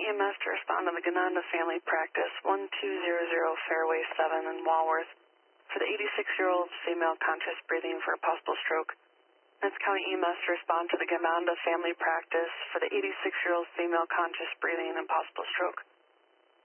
EMS to respond to the Gananda family practice 1200 Fairway 7 in Walworth for the 86-year-old female conscious breathing for a possible stroke. Lawrence County EMS to respond to the Gananda family practice for the 86-year-old female conscious breathing and possible stroke.